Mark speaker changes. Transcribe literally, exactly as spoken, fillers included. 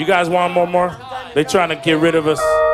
Speaker 1: You guys want one more? They trying to get rid of us.